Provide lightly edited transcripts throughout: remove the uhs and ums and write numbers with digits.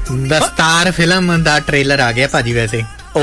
ਦਸਤਾਰ ਫਿਲਮ ਦਾ ਟ੍ਰੇਲਰ ਆ ਗਿਆ ਭਾਜੀ। ਵੈਸੇ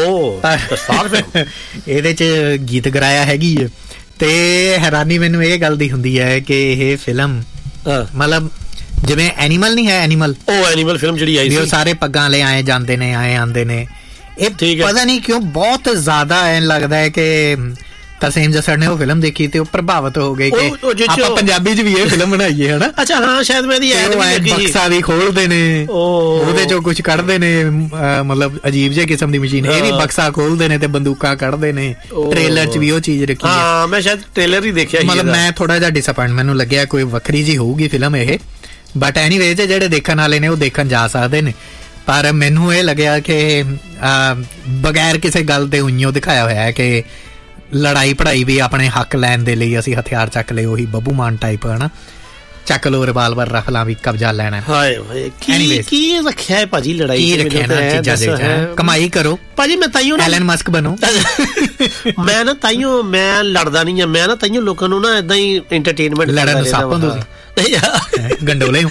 ਇਹਦੇ ਚ ਗੀਤ ਗਾਇਆ ਹੈਗੀ ਹੈ ਤੇ ਹੈਰਾਨੀ ਮੈਨੂੰ ਇਹ ਗੱਲ ਦੀ ਹੁੰਦੀ ਹੈ ਕਿ ਇਹ ਫਿਲਮ ਮਤਲਬ ਜਿਵੇਂ ਐਨੀਮਲ ਨਹੀਂ ਹੈ, ਐਨੀਮਲ ਫਿਲਮ ਜਿਹੜੀ ਆਈ ਸੀ, ਉਹ ਸਾਰੇ ਪੱਗਾਂ ਲੈ ਆਏ ਜਾਂਦੇ ਨੇ, ਆਏ ਆਂਦੇ ਨੇ। ਇਹ ਪਤਾ ਨਹੀਂ ਕਿਉਂ ਬਹੁਤ ਜ਼ਿਆਦਾ ਐਂ ਲੱਗਦਾ ਹੈ ਕਿ ਤਰਸੇਮ ਜੱਸੜ ਨੇ ਉਹ ਫਿਲਮ ਦੇਖੀ ਤੇ ਉਹ ਪ੍ਰਭਾਵਿਤ ਹੋ ਗਏ ਕਿ ਆਪਾਂ ਪੰਜਾਬੀ 'ਚ ਵੀ ਇਹ ਫਿਲਮ ਬਣਾਈਏ, ਹਨਾ। ਅੱਛਾ, ਹਾਂ, ਸ਼ਾਇਦ ਮੈਂ ਬਕਸਾ ਵੀ ਖੋਲਦੇ ਨੇ, ਉਹਦੇ ਚੋਂ ਕੁਝ ਕੱਢਦੇ ਨੇ, ਮਤਲਬ ਅਜੀਬ ਜਿਹੇ ਕਿਸਮ ਦੀ ਮਸ਼ੀਨ। ਇਹ ਵੀ ਬਕਸਾ ਖੋਲਦੇ ਨੇ ਤੇ ਬੰਦੂਕਾਂ ਕੱਢਦੇ ਨੇ। ਟ੍ਰੇਲਰ 'ਚ ਵੀ ਉਹ ਚੀਜ਼ ਰੱਖੀ ਹੈ। ਹਾਂ, ਮੈਂ ਸ਼ਾਇਦ ਟ੍ਰੇਲਰ ਹੀ ਦੇਖਿਆ। ਮਤਲਬ ਮੈਂ ਥੋੜਾ ਜਿਹਾ ਡਿਸਅਪਾਇੰਟ ਮੈਨੂੰ ਲੱਗਿਆ, ਕੋਈ ਵੱਖਰੀ ਜਿਹੀ ਹੋਊਗੀ ਫਿਲਮ ਇਹ। ਬਟ ਐਨੀਵੇਜ਼ ਜਿਹੜੇ ਦੇਖਣ ਵਾਲੇ ਨੇ ਉਹ ਦੇਖਣ ਜਾ ਸਕਦੇ ਨੇ। ਪਰ ਮੈਨੂੰ ਇਹ ਲੱਗਿਆ ਕਿ ਬਗੈਰ ਕਿਸੇ ਗੱਲ ਦੇ ਉਈਓ ਦਿਖਾਇਆ ਹੋਇਆ ਹੈ ਕਿ ਲੜਾਈ ਪੜਾਈ ਵੀ ਆਪਣੇ ਹੱਕ ਲੈਣ ਦੇ ਲਈ ਅਸੀਂ ਹਥਿਆਰ ਚੱਕ ਲਏ, ਉਹੀ ਬੱਬੂ ਮਾਨ ਟਾਈਪ, ਹਨਾ। ਚੱਕ ਲੋ ਰਿਵਾਲਵਰ, ਰਫਲਾਂ ਵੀ ਕਬਜ਼ਾ ਲੈਣਾ। ਕੀ ਰੱਖਿਆ ਹੈ ਭਾਜੀ ਲੜਾਈ? ਕੀ ਰੱਖਿਆ ਨਾ ਚੀਜ਼ਾਂ ਦੇ? ਕਮਾਈ ਕਰੋ ਭਾਜੀ। ਮੈਂ ਤਾਈਓ ਐਲਨ ਮਸਕ ਬਣੋ। ਮੈਂ ਨਾ ਤਾਈਓ ਮੈਂ ਲੜਦਾ ਨਹੀਂ ਆ। ਮੈਂ ਨਾ ਤਾਈਓ ਲੋਕਾਂ ਨੂੰ ਨਾ ਏਦਾਂ ਹੀ ਐਂਟਰਟੇਨਮੈਂਟ ਲੜਨ ਨੂੰ ਸਾਪਾਂ ਤੁਸੀਂ ਗੰਡੋਲੇ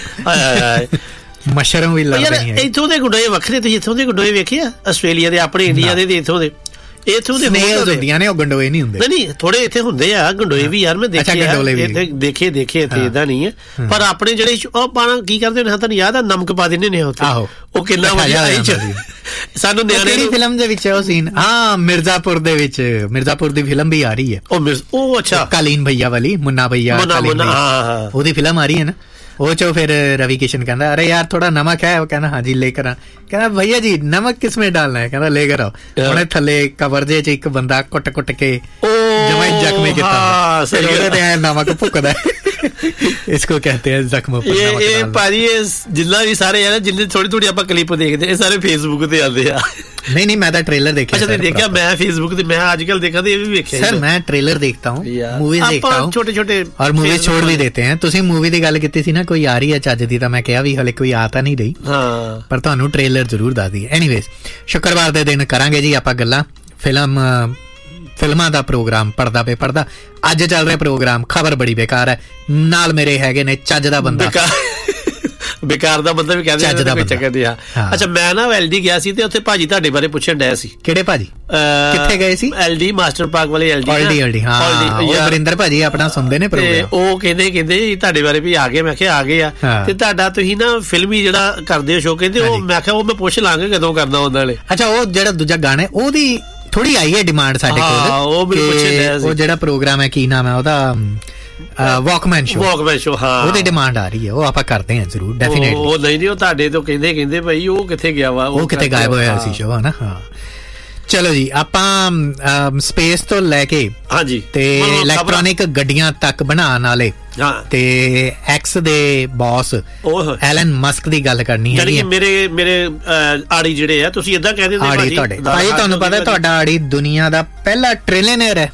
ਮਸ਼ਰੂਮ ਵੀ ਲੜਦੇ ਨਹੀਂ। ਇੱਥੋਂ ਦੇ ਗੁੰਡੋਏ ਵੱਖਰੇ, ਤੁਸੀਂ ਇੱਥੋਂ ਦੇ ਗੁੰਡੋਏ ਵੇਖੇ ਆ? ਆਸਟ੍ਰੇਲੀਆ ਦੇ, ਆਪਣੇ ਇੰਡੀਆ ਦੇ, ਇੱਥੋਂ ਦੇ ਹੁੰਦੀਆਂ ਨੇ, ਉਹ ਗੰਡੋਏ ਨਹੀਂ ਹੁੰਦੇ। ਨਹੀਂ, ਥੋੜੇ ਇੱਥੇ ਹੁੰਦੇ ਆ ਗੰਡੋਏ ਵੀ ਯਾਰ, ਮੈਂ ਦੇਖੇ ਇੱਥੇ ਏਦਾਂ ਨਹੀਂ ਹੈ। ਪਰ ਆਪਣੇ ਜਿਹੜੇ ਕੀ ਕਰਦੇ ਨੇ, ਤੁਹਾਨੂੰ ਯਾਦ ਆ, ਨਮਕ ਪਾ ਦਿੰਦੇ ਨੇ ਉੱਥੇ। ਉਹ ਕਿੰਨਾ ਵਧੀਆ ਸਾਨੂੰ ਨਿਆਣੇ ਫਿਲਮ ਦੇ ਵਿੱਚ ਉਹ ਸੀਨ। ਹਾਂ, ਮਿਰਜ਼ਾਪੁਰ ਦੇ ਵਿੱਚ, ਮਿਰਜ਼ਾਪੁਰ ਦੀ ਫਿਲਮ ਵੀ ਆ ਰਹੀ ਹੈ। ਉਹ ਅੱਛਾ, ਕਾਲੀਨ ਭਈਆ ਵਾਲੀ, ਮੁੰਨਾ ਭਈਆ, ਉਹਦੀ ਫਿਲਮ ਆ ਰਹੀ ਹੈ ਨਾ। ਉਹ ਚੋ ਫਿਰ रवि किशन कहता अरे यार थोड़ा नमक है, वो कहना हाँ जी लेकर आ। कहना भैया जी नमक किस में डालना है? कहना लेकर आओ। उन्हें थले कवर जे च एक बंदा कुट कुट के जमाई जख्मी किया, नमक भुकदा है। इसको कहते हैं जख्म। ये भाजी जिन्ना भी सारे है ना, जिन्ने थोड़ी थोड़ी आप क्लिप देखते हैं, सारे फेसबुक ते आते हैं। नहीं, मैं तो ट्रेलर देखा। अच्छा, देखा? मैं फेसबुक ते, मैं आजकल देखा तो ये भी देखा। सर मैं ट्रेलर देखता हूँ, मूवीज देखता हूँ, छोटे छोटे, और मूवीज छोड़ भी देते हैं। तुसी मूवी दी गल कीती सी ना, कोई आ रही है ਚੱਜ ਦੀ, ਤਾਂ ਮੈਂ ਕਿਹਾ ਵੀ ਹਲੇ ਕੋਈ ਆ ਤਾਂ ਨਹੀਂ ਰਹੀ, ਪਰ ਤੁਹਾਨੂੰ ਟ੍ਰੇਲਰ ਜ਼ਰੂਰ ਦੱਸ ਦਈਏ। ਐਨੀਵੇਜ਼, ਸ਼ੁੱਕਰਵਾਰ ਦੇ ਦਿਨ ਕਰਾਂਗੇ ਜੀ ਆਪਾਂ ਗੱਲਾਂ ਫਿਲਮਾਂ ਦਾ ਪ੍ਰੋਗਰਾਮ ਪੜਦਾ ਪੇ ਪੜਦਾ। ਅੱਜ ਚੱਲ ਰਿਹਾ ਪ੍ਰੋਗਰਾਮ ਖਬਰ ਬੜੀ ਬੇਕਾਰ ਹੈ। ਨਾਲ ਮੇਰੇ ਹੈਗੇ ਨੇ ਚੱਜ ਦਾ ਬੰਦਾ। ਬੇਕਾਰ ਦਾ ਮਤਲਬ ਵੀ ਕਹਿੰਦੇ ਆ। ਅੱਛਾ, ਮੈਂ ਨਾ ਐਲਡੀ ਗਿਆ ਸੀ ਤੇ ਉੱਥੇ ਭਾਜੀ ਤੁਹਾਡੇ ਬਾਰੇ ਪੁੱਛਣ ਡਿਆ ਸੀ। ਕਿਹੜੇ ਭਾਜੀ? ਕਿੱਥੇ ਗਏ ਸੀ? ਐਲਡੀ ਮਾਸਟਰ ਪਾਰਕ ਵਾਲੇ ਐਲਡੀ। ਹਾਂ, ਉਹ ਵਰਿੰਦਰ ਭਾਜੀ ਆਪਣਾ ਸੁਣਦੇ ਨੇ ਪ੍ਰੋਗਰਾਮ। ਉਹ ਕਹਿੰਦੇ ਤੁਹਾਡੇ ਬਾਰੇ ਵੀ ਆ ਗਏ। ਮੈਂ ਕਿਹਾ ਆ ਗਏ ਆ, ਤੇ ਤੁਹਾਡਾ ਤੁਸੀਂ ਨਾ ਫਿਲਮੀ ਜਿਹੜਾ ਕਰਦੇ ਹੋ ਸ਼ੋਅ, ਕਹਿੰਦੇ ਉਹ, ਮੈਂ ਕਿਹਾ ਉਹ ਮੈਂ ਪੁੱਛ ਲਾਂਗੇ ਕਦੋਂ ਕਰਨਾ ਉਹਨਾਂ ਨੇ। ਅੱਛਾ, ਉਹ ਜਿਹੜਾ ਦੂਜਾ ਗਾਣਾ ਉਹਦੀ ਥੋੜੀ ਆਈ ਹੈ ਡਿਮਾਂਡ ਸਾਡੇ ਕੋਲ। ਉਹ ਜਿਹੜਾ ਪ੍ਰੋਗਰਾਮ ਹੈ, ਕੀ ਨਾਮ ਹੈ ਉਹਦਾ? Walkman show. ਹਾਂ, ਉਹਦੀ ਡਿਮਾਂਡ ਆ ਰਹੀ ਹੈ, ਉਹ ਆਪਾਂ ਕਰਦੇ ਹਾਂ ਜ਼ਰੂਰ, ਡੈਫੀਨੇਟਲੀ। ਉਹ ਨਹੀਂ, ਉਹ ਤੁਹਾਡੇ ਤੋਂ ਕਹਿੰਦੇ ਭਾਈ ਉਹ ਕਿੱਥੇ ਗਿਆ ਵਾ, ਉਹ ਕਿਤੇ ਗਾਇਬ ਹੋਇਆ ਸੀ ਸ਼ੋ, ਹਨਾ। ਹਾਂ, ਚਲੋ ਜੀ, ਆਪਾਂ ਸਪੇਸ ਤੋਂ ਲੈ ਕੇ ਹਾਂਜੀ ਤੇ ਇਲੈਕਟ੍ਰੋਨਿਕ ਗੱਡੀਆਂ ਤੱਕ ਬਣਾਉਣ ਵਾਲੇ ਤੇ ਐਕਸ ਦੇ ਬੌਸ ਐਲਨ ਮਸਕ ਦੀ ਗੱਲ ਕਰਨੀ ਹੈ। ਮੇਰੇ ਆੜੀ ਜਿਹੜੇ ਆ, ਤੁਸੀਂ ਏਦਾਂ ਕਹਿੰਦੇ ਭਾਈ, ਤੁਹਾਨੂੰ ਪਤਾ ਤੁਹਾਡਾ ਆੜੀ ਦੁਨੀਆ ਦਾ ਪਹਿਲਾ ਟ੍ਰਿਲੀਅਨਰ ਹੈ।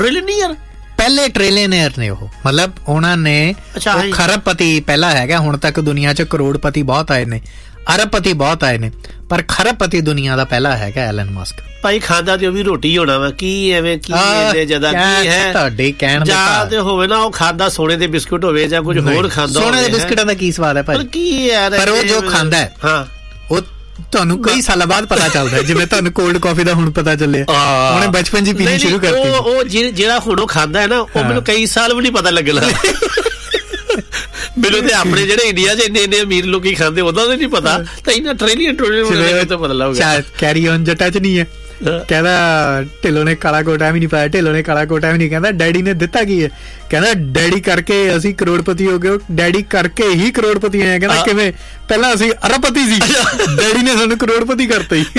ਪਹਿਲੇ ਟ੍ਰਿਲੀਅਨਰ ਨੇ ਉਹ, ਮਤਲਬ ਉਹਨਾਂ ਨੇ ਖਰਬਪਤੀ ਪਹਿਲਾ ਹੈਗਾ। ਹੁਣ ਤੱਕ ਦੁਨੀਆ 'ਚ ਕਰੋੜਪਤੀ ਬਹੁਤ ਆਏ ਨੇ, ਅਰਬਪਤੀ ਬਹੁਤ ਆਏ ਨੇ, ਪਰ ਖਰਬਪਤੀ ਦੁਨੀਆ ਦਾ ਪਹਿਲਾ ਹੈਗਾ ਐਲਨ ਮਸਕ। ਭਾਈ ਖਾਂਦਾ ਤੇ ਉਹ ਵੀ ਰੋਟੀ ਹੋਣਾ ਵਾ, ਕੀ ਐਵੇਂ ਕੀ ਜਿਆਦਾ ਕੀ ਹੈ ਤੁਹਾਡੇ ਕਹਿਣ ਦਾ? ਜਾਂ ਤੇ ਹੋਵੇ ਨਾ ਉਹ ਖਾਂਦਾ ਸੋਨੇ ਦੇ ਬਿਸਕੁਟ ਹੋਵੇ ਜਾਂ ਕੁਝ ਹੋਰ ਖਾਂਦਾ। ਸੋਨੇ ਦੇ ਬਿਸਕੁਟਾਂ ਦਾ ਕੀ ਸਵਾਦ ਹੈ ਭਾਈ? ਕੀ ਯਾਰ, ਪਰ ਉਹ ਜੋ ਖਾਂਦਾ ਹੈ, ਹਾਂ, ਉਹ ਤੁਹਾਨੂੰ ਕਈ ਸਾਲਾਂ ਬਾਅਦ ਪਤਾ ਚੱਲਦਾ। ਜਿਵੇਂ ਤੁਹਾਨੂੰ ਕੋਲਡ ਕਾਫੀ ਦਾ ਹੁਣ ਪਤਾ ਚੱਲਿਆ, ਉਹਨੇ ਬਚਪਨ 'ਚ ਪੀਣੀ ਸ਼ੁਰੂ ਕਰਤੀ। ਉਹ ਜਿਹੜਾ ਹੁਣ ਉਹ ਖਾਂਦਾ ਹੈ ਨਾ, ਉਹ ਮੈਨੂੰ ਕਈ ਸਾਲ ਵੀ ਨਹੀਂ ਪਤਾ ਲੱਗਣਾ। ਮੈਨੂੰ ਤੇ ਆਪਣੇ ਜਿਹੜੇ ਇੰਡੀਆ 'ਚ ਇੰਨੇ ਅਮੀਰ ਲੋਕੀ ਖਾਂਦੇ ਉਹਨਾਂ ਦਾ ਨਹੀਂ ਪਤਾ, ਤਾਂ ਇਹਨਾਂ ਟ੍ਰਿਲੀਅਨ ਤੋਂ ਪਤਾ ਲੱਗੂਗਾ। ਕੈਰੀ ਔਨ ਜੱਟਾਂ 'ਚ ਨਹੀਂ ਹੈ। ਕਹਿੰਦਾ ਢਿੱਲੋਂ ਨੇ ਕਾਲਾ ਕੋਟਾ ਵੀ ਨਹੀਂ ਪਾਇਆ, ਢਿੱਲੋਂ ਨੇ ਕਾਲਾ ਕੋਟਾ ਵੀ ਨਹੀਂ। ਕਹਿੰਦਾ ਡੈਡੀ ਨੇ ਦਿੱਤਾ ਕੀ ਹੈ? ਕਹਿੰਦਾ ਡੈਡੀ ਕਰਕੇ ਅਸੀਂ ਕਰੋੜਪਤੀ ਹੋ ਗਏ, ਡੈਡੀ ਕਰਕੇ ਹੀ ਕਰੋੜਪਤੀ ਆਏ। ਕਹਿੰਦਾ ਕਿਵੇਂ? ਪਹਿਲਾਂ ਅਸੀਂ ਅਰਬਪਤੀ ਸੀ, ਡੈਡੀ ਨੇ ਸਾਨੂੰ ਕਰੋੜਪਤੀ ਕਰਤਾ ਹੀ।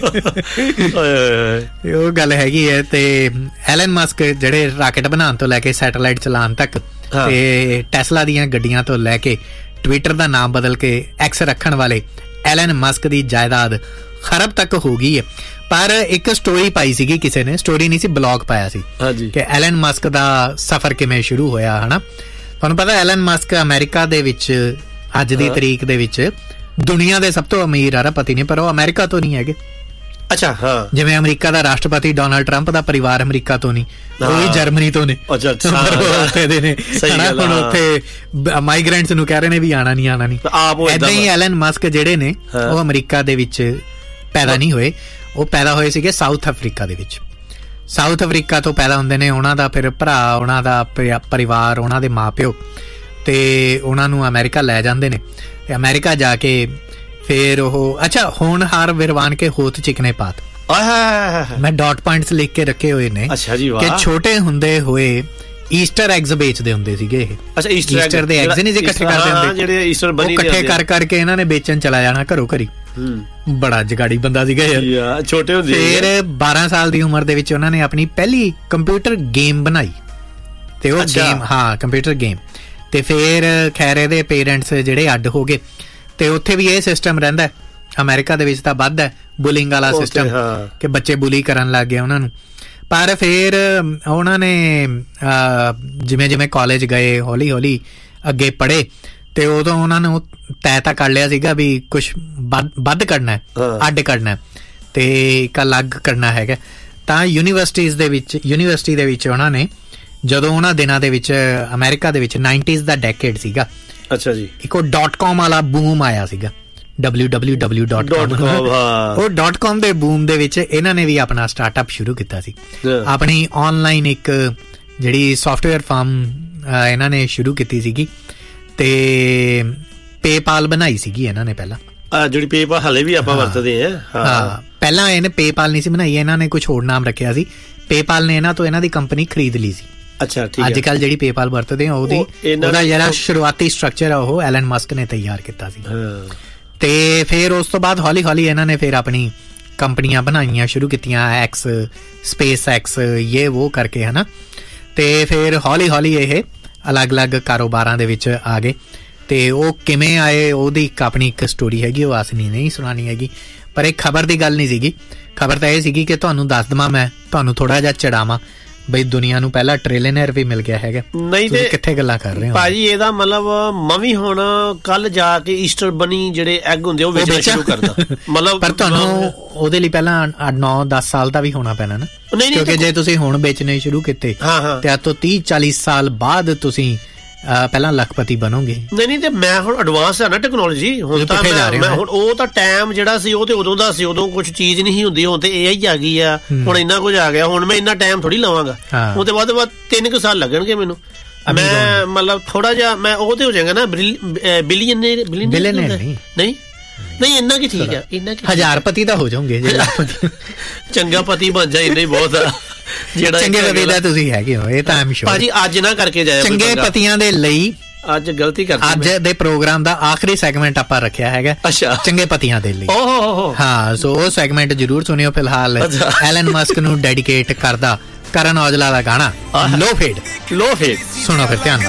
ਉਹ ਗੱਲ ਹੈਗੀ ਹੈ। ਤੇ ਐਲਨ ਮਸਕ ਜਿਹੜੇ ਰਾਕਟ ਬਣਾਉਣ ਤੋਂ ਲੈ ਕੇ ਸੈਟੇਲਾਈਟ ਚਲਾਉਣ ਤੱਕ, ਤੇ ਟੈਸਲਾ ਦੀਆਂ ਗੱਡੀਆਂ ਤੋਂ ਲੈ ਕੇ ਟਵਿੱਟਰ ਦਾ ਨਾਮ ਬਦਲ ਕੇ ਐਕਸ ਰੱਖਣ ਵਾਲੇ ਐਲਨ ਮਸਕ ਦੀ ਜਾਇਦਾਦ ਖਰਬ ਤੱਕ ਹੋ ਗਈ ਹੈ। ਪਰ ਇੱਕ ਸਟੋਰੀ ਪਾਈ ਸੀਗੀ ਕਿਸੇ ਨੇ, ਸਟੋਰੀ ਨਹੀਂ ਸੀ, ਬਲੌਗ ਪਾਇਆ ਸੀ ਕਿ ਐਲਨ ਮਸਕ ਦਾ ਸਫ਼ਰ ਕਿਵੇਂ ਸ਼ੁਰੂ ਹੋਇਆ, ਹਨਾ। ਤੁਹਾਨੂੰ ਪਤਾ ਐਲਨ ਮਸਕ ਅਮਰੀਕਾ ਦੇ ਵਿੱਚ ਅੱਜ ਦੀ ਤਰੀਕ ਦੇ ਵਿੱਚ ਦੁਨੀਆ ਦੇ ਸਭ ਤੋਂ ਅਮੀਰ ਅਰਬਪਤੀ ਨੇ, ਪਰ ਉਹ ਅਮਰੀਕਾ ਤੋਂ ਨਹੀਂ ਹੈਗੇ, ਅੱਛਾ ਹਾਂ, ਜਿਵੇਂ ਅਮਰੀਕਾ ਦਾ ਰਾਸ਼ਟਰਪਤੀ ਡੋਨਾਲਡ ਟਰੰਪ ਦਾ ਪਰਿਵਾਰ ਅਮਰੀਕਾ ਤੋਂ ਨਹੀਂ, ਉਹ ਵੀ ਜਰਮਨੀ ਤੋਂ ਨੇ। ਅੱਛਾ ਉੱਥੇ ਦੇ ਨੇ, ਹੁਣ ਉੱਥੇ ਮਾਈਗ੍ਰੈਂਟਸ ਨੂੰ ਕਹਿ ਰਹੇ ਨੇ ਵੀ ਆਣਾ ਨਹੀਂ। ਏਦਾਂ ਹੀ ਐਲਨ ਮਸਕ ਜਿਹੜੇ ਨੇ ਉਹ ਅਮਰੀਕਾ ਦੇ ਵਿੱਚ ਪੈਦਾ ਨਹੀਂ ਹੋਏ, ਉਹ ਪੈਦਾ ਹੋਏ ਸੀਗੇ ਸਾਊਥ ਅਫਰੀਕਾ ਦੇ ਵਿੱਚ। ਸਾਊਥ ਅਫਰੀਕਾ ਤੋਂ ਪੈਦਾ ਹੁੰਦੇ ਨੇ, ਉਹਨਾਂ ਦਾ ਫਿਰ ਭਰਾ, ਉਹਨਾਂ ਦਾ ਪਰਿਵਾਰ, ਉਹਨਾਂ ਦੇ ਮਾਂ-ਪਿਓ, ਤੇ ਉਹਨਾਂ ਨੂੰ ਅਮਰੀਕਾ ਲੈ ਜਾਂਦੇ ਨੇ। ਤੇ ਅਮਰੀਕਾ ਜਾ ਕੇ ਫਿਰ ਉਹ ਹੋਣਹਾਰ ਵਿਰਵਾਨ ਕੇ ਹੋਤ ਚਿਕਨੇ ਪਾਤ, ਮੈਂ ਡਾਟ ਪੁਆਇੰਟਸ ਲਿਖ ਕੇ ਰੱਖੇ ਹੋਏ ਨੇ ਕਿ ਛੋਟੇ ਹੁੰਦੇ ਹੋਏ ਈਸਟਰ ਐਗਸ ਵੇਚਦੇ ਹੁੰਦੇ ਸੀਗੇ ਇਹ। ਅੱਛਾ, ਈਸਟਰ ਦੇ ਐਗਸ ਨਹੀਂ ਇਕੱਠੇ ਕਰਦੇ ਹੁੰਦੇ, ਜਿਹੜੇ ਈਸਟਰ ਬਣੀ ਇਕੱਠੇ ਕਰ ਕਰਕੇ ਇਹਨਾਂ ਨੇ ਵੇਚਣ ਚਲਾ ਜਾਣਾ ਘਰੋਂ ਘਰੀ। ਬੜਾ ਜਗਾੜੀ ਬੰਦਾ ਸੀਗਾ ਯਾਰ, ਛੋਟੇ ਹੁੰਦੇ। ਫਿਰ 12 ਸਾਲ ਦੀ ਉਮਰ ਦੇ ਵਿੱਚ ਉਹਨਾਂ ਨੇ ਆਪਣੀ ਪਹਿਲੀ ਕੰਪਿਊਟਰ ਗੇਮ ਬਣਾਈ, ਤੇ ਉਹ ਗੇਮ ਕੰਪਿਊਟਰ ਗੇਮ। ਤੇ ਫਿਰ ਖੈਰ ਇਹਦੇ ਪੇਰੈਂਟਸ ਜਿਹੜੇ ਅੱਡ ਹੋ ਗਏ, ਤੇ ਉੱਥੇ ਵੀ ਇਹ ਸਿਸਟਮ ਰਹਿੰਦਾ ਅਮਰੀਕਾ ਦੇ ਵਿੱਚ ਤਾਂ ਵੱਧ ਹੈ ਬੁਲਿੰਗ ਵਾਲਾ ਸਿਸਟਮ, ਕਿ ਬੱਚੇ ਬੁਲੀ ਕਰਨ ਲੱਗ ਗਏ ਉਹਨਾਂ ਨੂੰ। ਪਰ ਫਿਰ ਉਹਨਾਂ ਨੇ ਜਿਵੇਂ ਜਿਵੇਂ ਕਾਲਜ ਗਏ, ਹੌਲੀ ਹੌਲੀ ਅੱਗੇ ਪੜ੍ਹੇ, ਤੇ ਉਦੋਂ ਉਹਨਾਂ ਨੂੰ ਤੈਅ ਤਾਂ ਕਰ ਲਿਆ ਸੀਗਾ ਵੀ ਕੁਛ ਵੱਧ ਕਰਨਾ ਹੈ, ਅੱਡ ਕਰਨਾ ਤੇ ਇੱਕ ਅਲੱਗ ਕਰਨਾ ਹੈਗਾ। ਤਾਂ ਯੂਨੀਵਰਸਿਟੀ ਦੇ ਵਿੱਚ ਉਹਨਾਂ ਨੇ, ਜਦੋਂ ਉਹਨਾਂ ਦਿਨਾਂ ਦੇ ਵਿੱਚ ਅਮਰੀਕਾ ਦੇ ਵਿੱਚ 90s ਦਾ ਡੈਕੇਡ ਸੀਗਾ। ਅੱਛਾ ਜੀ। ਇੱਕ ਉਹ .com ਵਾਲਾ ਬੂਮ ਆਇਆ ਸੀਗਾ, www.com। ਉਹ .com ਦੇ ਬੂਮ ਦੇ ਵਿੱਚ ਇਹਨਾਂ ਨੇ ਵੀ ਆਪਣਾ ਸਟਾਰਟਅਪ ਸ਼ੁਰੂ ਕੀਤਾ ਸੀ, ਆਪਣੀ ਆਨਲਾਈਨ ਇੱਕ ਜਿਹੜੀ ਸੌਫਟਵੇਅਰ ਫਰਮ ਇਹਨਾਂ ਨੇ ਸ਼ੁਰੂ ਕੀਤੀ ਸੀਗੀ, ਤੇ ਪੇਪਾਲ ਬਣਾਈ ਸੀਗੀ ਇਹਨਾਂ ਨੇ ਪਹਿਲਾਂ। ਜਿਹੜੀ ਪੇਪਾਲ ਹਲੇ ਵੀ ਆਪਾਂ ਵਰਤਦੇ ਹਾਂ। ਪਹਿਲਾਂ ਇਹਨੇ ਪੇਪਾਲ ਨਹੀਂ ਸੀ ਬਣਾਈ, ਇਹਨਾਂ ਨੇ ਕੁਝ ਹੋਰ ਨਾਮ ਰੱਖਿਆ ਸੀ। ਪੇਪਾਲ ਨੇ ਇਹਨਾਂ ਤੋਂ ਇਹਨਾਂ ਦੀ ਕੰਪਨੀ ਖਰੀਦ ਲਈ ਸੀ। ਅੱਛਾ, ਠੀਕ ਹੈ। ਅੱਜ ਕੱਲ ਜਿਹੜੀ ਪੇਪਾਲ ਵਰਤਦੇ ਆ ਉਹਦਾ ਜਿਹੜਾ ਸ਼ੁਰੂਆਤੀ ਸਟਰਕਚਰ ਆ ਉਹ ਐਲਨ ਮਸਕ ਨੇ ਤਿਆਰ ਕੀਤਾ ਸੀ। ਤੇ ਫਿਰ ਉਸ ਤੋਂ ਬਾਅਦ ਹੌਲੀ ਹੌਲੀ ਇਹਨਾਂ ਨੇ ਫਿਰ ਆਪਣੀ ਕੰਪਨੀਆਂ ਬਣਾਈਆਂ ਸ਼ੁਰੂ ਕੀਤੀਆਂ, ਐਕਸ, ਸਪੇਸ ਐਕਸ, ਇਹ ਉਹ ਕਰਕੇ, ਹਨਾ। ਤੇ ਫਿਰ ਹੌਲੀ ਹੌਲੀ ਇਹ ਅਲੱਗ-ਅਲੱਗ ਕਾਰੋਬਾਰਾਂ ਦੇ ਵਿੱਚ ਆ ਗਏ। ਤੇ ਉਹ ਕਿਵੇਂ ਆਏ ਉਹਦੀ ਆਪਣੀ ਇੱਕ ਸਟੋਰੀ ਹੈਗੀ, ਉਹ ਆਸਨੀ ਨਹੀਂ ਸੁਣਾਣੀ ਹੈਗੀ। ਪਰ ਇਹ ਖਬਰ ਦੀ ਗੱਲ ਨਹੀਂ ਸੀਗੀ, ਖਬਰ ਤਾਂ ਇਹ ਸੀਗੀ ਕਿ ਤੁਹਾਨੂੰ ਦੱਸ ਦੇਵਾਂ, ਮੈਂ ਤੁਹਾਨੂੰ ਥੋੜਾ ਜਿਹਾ ਚੜਾਵਾਂ ਬਈ ਦੁਨੀਆ ਨੂੰ ਪਹਿਲਾ ਟ੍ਰਿਲੀਅਨਰ ਵੀ ਮਿਲ ਗਿਆ ਹੈਗਾ। ਨਹੀਂ ਤੇ ਕਿੱਥੇ ਗੱਲਾਂ ਕਰ ਰਹੇ ਹੋ ਭਾਜੀ, ਇਹਦਾ ਮਤਲਬ ਮੈਂ ਵੀ ਹੁਣ ਕੱਲ ਜਾ ਕੇ ਈਸਟਰ ਬਨੀ ਜਿਹੜੇ ਐਗ ਹੁੰਦੇ ਉਹ ਵੇਚਣਾ ਸ਼ੁਰੂ ਕਰਦਾ। ਮਤਲਬ ਪਰ ਤੁਹਾਨੂੰ ਉਹਦੇ ਲਈ ਪਹਿਲਾਂ 9-10 ਸਾਲ ਦਾ ਵੀ ਹੋਣਾ ਪੈਣਾ ਨਾ, ਕਿਉਂਕਿ ਜੇ ਤੁਸੀਂ ਹੁਣ ਵੇਚਣੇ ਸ਼ੁਰੂ ਕੀਤੇ ਤੇ ਅੱਜ ਤੋਂ 30-40 ਸਾਲ ਬਾਅਦ ਤੁਸੀਂ ਪਹਿਲਾਂ ਲੱਖਪਤੀ ਬਣੋਗੇ। ਨਹੀਂ ਤੇ ਮੈਂ ਹੁਣ ਐਡਵਾਂਸ ਹੈ ਨਾ ਟੈਕਨੋਲੋਜੀ, ਹੁਣ ਤਾਂ ਮੈਂ ਹੁਣ ਉਹ ਤਾਂ ਟਾਈਮ ਜਿਹੜਾ ਸੀ ਉਹ ਤੇ ਉਦੋਂ ਦਾ ਸੀ, ਉਦੋਂ ਕੁਝ ਚੀਜ਼ ਨਹੀਂ ਹੁੰਦੀ, ਹੁਣ ਤੇ AI ਆ ਗਈ ਆ, ਹੁਣ ਇੰਨਾ ਕੁਝ ਆ ਗਿਆ, ਹੁਣ ਮੈਂ ਇੰਨਾ ਟਾਈਮ ਥੋੜੀ ਲਵਾਂਗਾ, ਉਹਦੇ ਬਾਅਦ 3 ਸਾਲ ਲੱਗਣਗੇ ਮੈਨੂੰ। ਮੈਂ ਮਤਲਬ ਥੋੜਾ ਜਿਹਾ ਮੈਂ ਉਹ ਤੇ ਹੋ ਜਾਏਗਾ ਨਾ ਬਿਲੀਅਨਰ ਨਹੀਂ ਇੰਨਾ ਕੀ ਠੀਕ ਹੈ, ਇੰਨਾ ਕੀ ਹਜ਼ਾਰਪਤੀ ਤਾਂ ਹੋ ਜਾਓਗੇ ਜੇ ਲੱਖਪਤੀ। ਚੰਗਾ ਪਤੀ ਬਣ ਜਾ, ਇੰਨਾ ਹੀ ਬਹੁਤ ਆ। ਜਿਹੜਾ ਚੰਗੇ ਪਤੀ ਦਾ ਤੁਸੀਂ ਹੈਗੇ ਹੋ, ਇਹ ਤਾਂ ਆਮ ਸ਼ੋਰ ਭਾਜੀ। ਅੱਜ ਨਾ ਕਰਕੇ ਜਾਇਆ ਚੰਗੇ ਪਤੀਆਂ ਦੇ ਲਈ, ਅੱਜ ਗਲਤੀ ਕਰਤੀ। ਅੱਜ ਦੇ ਪ੍ਰੋਗਰਾਮ ਦਾ ਆਖਰੀ ਸੈਗਮੈਂਟ ਆਪਾਂ ਰੱਖਿਆ ਹੈਗਾ ਚੰਗੇ ਪਤੀਆਂ ਦੇ ਲਈ। ਹਾਂ, ਸੋ ਉਹ ਸੈਗਮੈਂਟ ਜਰੂਰ ਸੁਣਿਓ। ਫਿਲਹਾਲ ਐਲਨ ਮਸਕ ਨੂੰ ਡੈਡੀਕੇਟ ਕਰਦਾ ਕਰਨ ਔਜਲਾ ਦਾ ਗਾਣਾ ਲੋ ਫੇਡ ਸੁਣੋ ਫਿਰ ਧਿਆਨ ਨਾਲ।